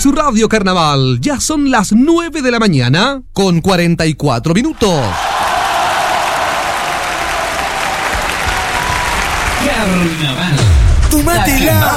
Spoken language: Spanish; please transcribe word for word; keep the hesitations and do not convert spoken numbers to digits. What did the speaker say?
su radio Carnaval. Ya son las nueve de la mañana con cuarenta y cuatro minutos. Carnaval. Tómatela.